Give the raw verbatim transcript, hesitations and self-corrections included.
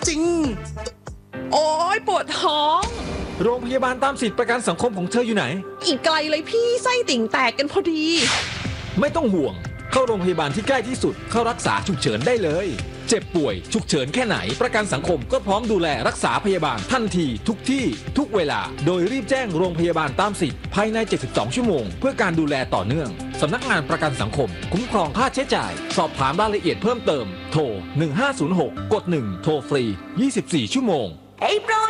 จริงโอ้ยปวดท้องโรงพยาบาลตามสิทธิประกันสังคมของเธออยู่ไหนอีกไกลเลยพี่ไส้ติ่งแตกกันพอดีไม่ต้องห่วงเข้าโรงพยาบาลที่ใกล้ที่สุดเข้ารักษาฉุกเฉินได้เลยเจ็บป่วยฉุกเฉินแค่ไหนประกันสังคมก็พร้อมดูแลรักษาพยาบาลทันทีทุกที่ทุกเวลาโดยรีบแจ้งโรงพยาบาลตามสิทธิ์ภายในเจ็ดสิบสองชั่วโมงเพื่อการดูแลต่อเนื่องสำนักงานประกันสังคมคุ้มครองค่าใช้จ่ายสอบถามรายละเอียดเพิ่มเติมโทรหนึ่งห้าศูนย์หกกดหนึ่งโทรฟรียี่สิบสี่ชั่วโมง Hey bro